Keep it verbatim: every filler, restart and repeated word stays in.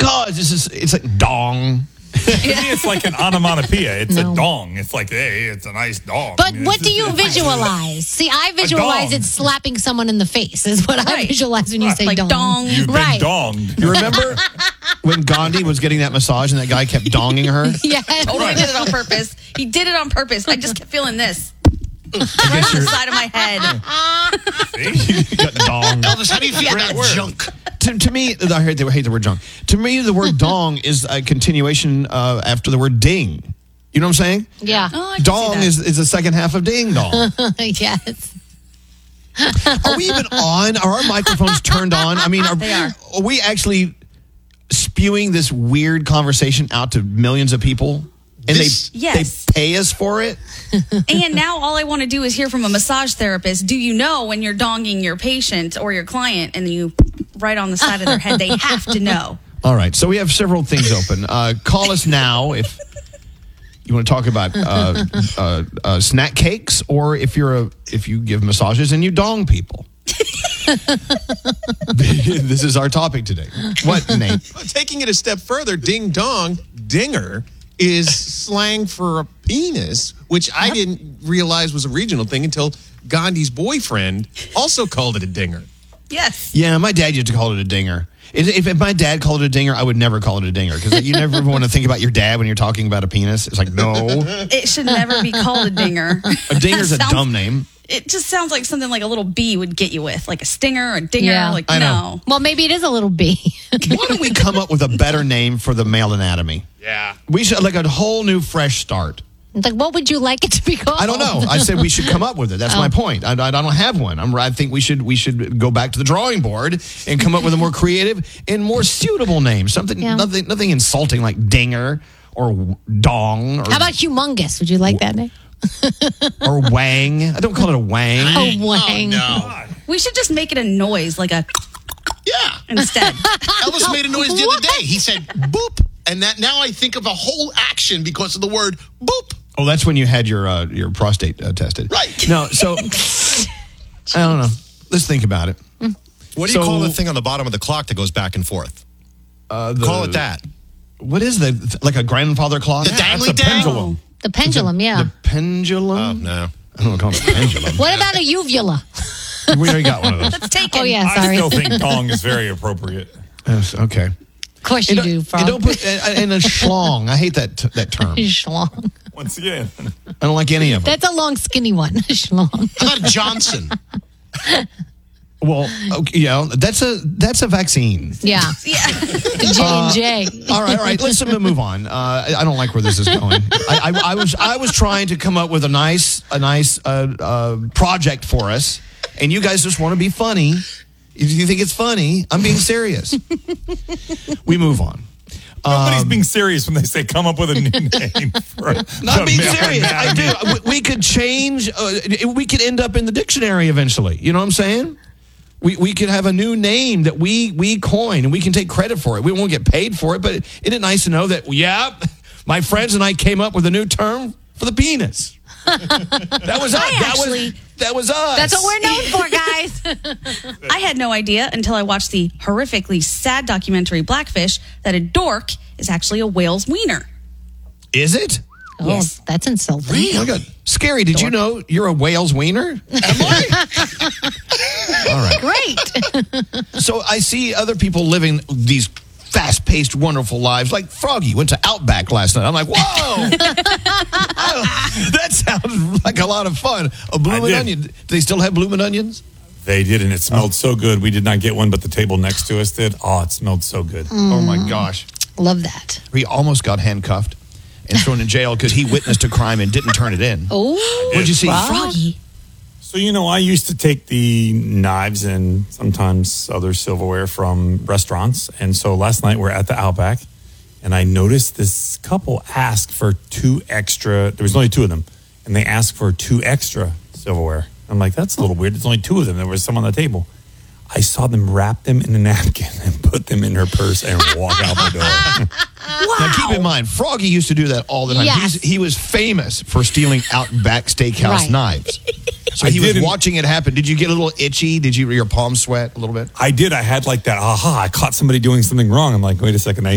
because this is it's like dong. It's like an onomatopoeia. It's No. a dong. It's like, hey, it's a nice dong. But I mean, what it's do just- you visualize? See, I visualize dong. it slapping someone in the face is what I Right. visualize when you say Like dong. dong. You've been Right. donged. You remember when Gandhi was getting that massage and that guy kept donging her? Yes. Totally did it on purpose. He did it on purpose. I just kept feeling this. Right on the side of my head. You got donged. Elvis, how do you feel Great about word. junk? To, to me, I hate the, I hate the word junk. To me, the word dong is a continuation uh, after the word ding. You know what I'm saying? Yeah. Oh, I can Dong see that. is, is the second half of ding dong. Yes. Are we even on? Are our microphones turned on? I mean, are, They are. are we actually spewing this weird conversation out to millions of people? And This- they Yes. they pay us for it? And now all I want to do is hear from a massage therapist. Do you know when you're donging your patient or your client and you right on the side of their head? They have to know. All right. So we have several things open. Uh, call us now if you want to talk about uh, uh, uh, snack cakes, or if you're a if you give massages and you dong people. This is our topic today. What, Nate? Well, taking it a step further, ding dong, dinger is slang for a penis, which I didn't realize was a regional thing until Gandhi's boyfriend also called it a dinger. Yes. Yeah, my dad used to call it a dinger. If, if my dad called it a dinger, I would never call it a dinger, because you never want to think about your dad when you're talking about a penis. It's like, no, It should never be called a dinger. a dinger's a Sounds- dumb name. It just sounds like something like a little bee would get you with, like a stinger or a dinger. Yeah. Like, I know. no. Well, maybe it is a little bee. Why don't we come up with a better name for the male anatomy? Yeah. We should, like, a whole new fresh start. It's like, what would you like it to be called? I don't know. I said we should come up with it. That's my point. I, I don't have one. I'm, I think we should we should go back to the drawing board and come up with a more creative and more suitable name. Something Yeah. nothing nothing insulting like dinger or dong or How about humongous? Would you like that name? or wang. I don't call it a wang. Oh, wang. No. We should just make it a noise, like a Yeah. instead. Elvis made a noise the other day. He said boop. And that now I think of a whole action because of the word boop. Oh, that's when you had your uh, your prostate uh, tested. Right. No, so I don't know. Let's think about it. What do So- you call the thing on the bottom of the clock that goes back and forth? Uh, the, Call it that. What is the like a grandfather clock? The dangly That's a dang. pendulum. The pendulum, yeah. The pendulum. Oh, no. I don't know. Call it a pendulum. What about a uvula? We already got one of those. That's taken. Oh, yeah, I sorry. still think dong is very appropriate. Yes, okay. Of course you And do, don't, Frog. and don't put and and a schlong. I hate that that term. Schlong. Once again, I don't like any of them. That's a long, skinny one. Schlong. How about Johnson? Well, okay, yeah, that's a that's a vaccine. Yeah. Yeah. J and J. All right, all right. Let's move on. Uh, I, I don't like where this is going. I, I, I was I was trying to come up with a nice a nice uh, uh, project for us, and you guys just want to be funny. If you think it's funny, I'm being serious. We move on. nobody's being serious when they say come up with a new name. For Not the being male serious. I anatomy. do. We, we could change. Uh, we could end up in the dictionary eventually. You know what I'm saying? We we could have a new name that we we coin, and we can take credit for it. We won't get paid for it, but isn't it nice to know that? Yeah, my friends and I came up with a new term for the penis. That was us. I that actually- was that was us. That's what we're known for, guys. I had no idea until I watched the horrifically sad documentary Blackfish that a dork is actually a whale's wiener. Is it? Oh, Yes. that's insulting. Oh my God. Scary. Did you know you're a whale's wiener? Am I? All right. Great. So I see other people living these fast-paced, wonderful lives. Like Froggy went to Outback last night. I'm like, whoa! That sounds like a lot of fun. A bloomin' did. onion. Do they still have bloomin' onions? They did, and it smelled so good. We did not get one, but the table next to us did. Oh, it smelled so good. Oh my gosh! Love that. He almost got handcuffed and thrown in jail because he witnessed a crime and didn't turn it in. Oh, What'd you see? Froggy. So, you know, I used to take the knives and sometimes other silverware from restaurants. And so last night we're at the Outback, and I noticed this couple ask for two extra. There was only two of them, and they asked for two extra silverware. I'm like, that's a little weird. There's only two of them. There was some on the table. I saw them wrap them in a napkin and put them in her purse and walk out the door. Now keep in mind, Froggy used to do that all the time. Yes. He's, he was famous for stealing Outback Steakhouse Right. knives. So I he was didn't- watching it happen. Did you get a little itchy? Did you your palms sweat a little bit? I did. I had like that, aha, I caught somebody doing something wrong. I'm like, wait a second. I